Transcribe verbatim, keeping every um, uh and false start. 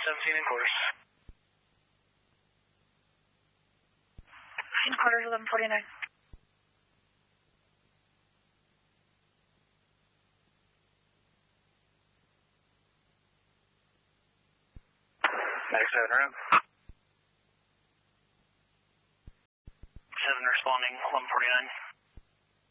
seventeen in quarters. In quarters, eleven forty-nine. Medic seven room. seven responding, eleven forty-nine.